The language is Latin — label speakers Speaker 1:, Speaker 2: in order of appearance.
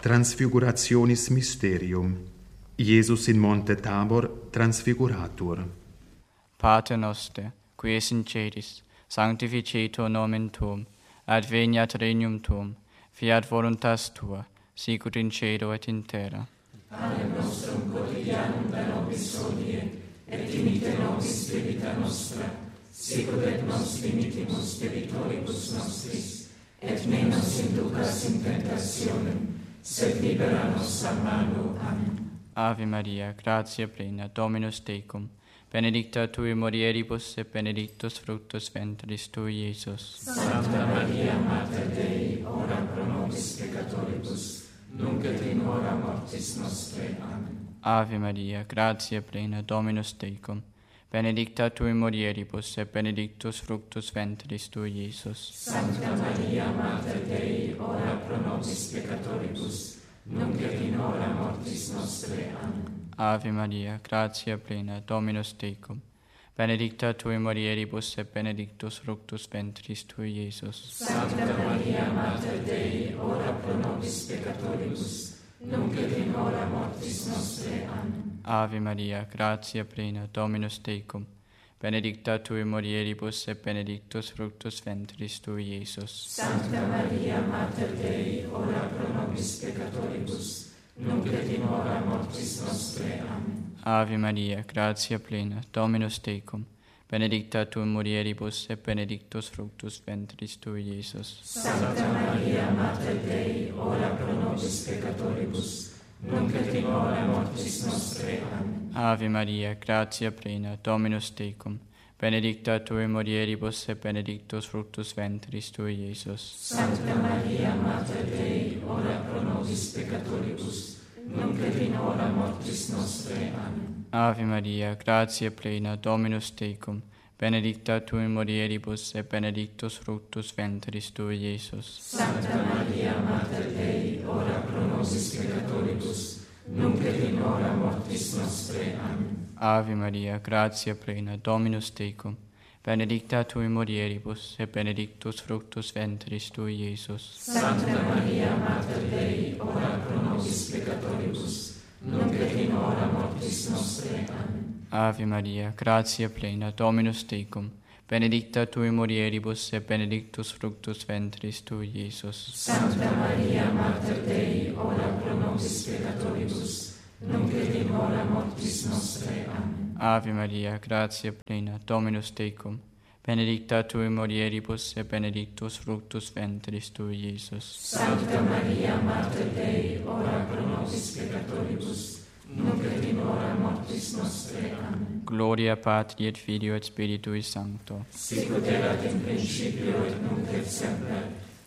Speaker 1: Transfigurationis Mysterium. Iesus in Monte Tabor transfiguratur.
Speaker 2: Pater noster, qui es in celis, sanctificetur nomen tuum, adveniat regnum tuum, fiat voluntas tua, sicut in cielo et in terra.
Speaker 3: Panem nostrum quotidianum da nobis hodie, et dimite nobis debita nostra, sicut et nos dimittimus debitoribus nostris, et ne nos inducas in tentationem, sed libera nos a malo. Amen.
Speaker 2: Ave Maria, gratia plena, Dominus tecum, benedicta tui mulieribus et benedictus fructus ventris tui, Iesus.
Speaker 3: Santa Maria, Mater Dei, ora pro nobis peccatoribus, nunc et in hora mortis nostrae. Amen.
Speaker 2: Ave Maria, gratia plena, Dominus tecum, benedicta tui mulieribus et benedictus fructus ventris tui, Iesus.
Speaker 3: Santa Maria, Mater Dei, ora pro nobis peccatoribus, nunc et in hora mortis nostrae. Amen.
Speaker 2: Ave Maria, gratia plena, Dominus tecum, benedicta tui mulieribus et benedictus fructus ventris tui, Iesus.
Speaker 3: Santa Maria, Mater Dei, ora pro nobis peccatoribus, nunc et in hora mortis nostrae. Amen.
Speaker 2: Ave Maria, gratia plena, Dominus tecum, benedicta tui mulieribus et benedictus fructus ventris tui, Iesus.
Speaker 3: Santa Maria, Mater Dei, ora pro nobis peccatoribus, nunc et in hora mortis nostrae. Amen.
Speaker 2: Ave Maria, gratia plena, Dominus tecum, benedicta tui mulieribus et benedictus fructus ventris tui, Iesus.
Speaker 3: Santa Maria, Mater Dei, ora pro nobis peccatoribus, nunc et in hora mortis nostrae. Amen.
Speaker 2: Ave Maria, gratia plena, Dominus tecum, benedicta tui mulieribus et benedictus fructus ventris tui, Iesus.
Speaker 3: Santa Maria, Mater Dei, ora pro nobis peccatoribus, nunc et in hora mortis nostrae. Amen.
Speaker 2: Ave Maria, gratia plena, Dominus tecum, benedicta tui mulieribus et benedictus fructus ventris tui, Iesus.
Speaker 3: Santa Maria, Mater Dei, ora pro nobis peccatoribus, nunc et in hora mortis nostrae. Amen.
Speaker 2: Ave Maria, gratia plena, Dominus tecum, benedicta tui mulieribus et benedictus fructus ventris tui, Iesus.
Speaker 3: Santa Maria, Mater Dei, ora pro nobis peccatoribus, nunc et in hora mortis nostrae. Amen.
Speaker 2: Ave Maria, gratia plena, Dominus tecum, benedicta tui mulieribus et benedictus fructus ventris tui, Iesus.
Speaker 3: Santa Maria, Mater Dei, ora pro nobis peccatoribus, nunc et in hora mortis nostrae. Amen.
Speaker 2: Ave Maria, gratia plena, Dominus tecum, benedicta tui mulieribus et benedictus fructus ventris tui, Iesus.
Speaker 3: Santa Maria, Mater Dei, ora pro nobis peccatoribus, nunc et in hora mortis nostrae. Amen.
Speaker 2: Gloria Patri et Filio et Spiritui Sancto.
Speaker 3: Sicut erat in principio et nunc et semper,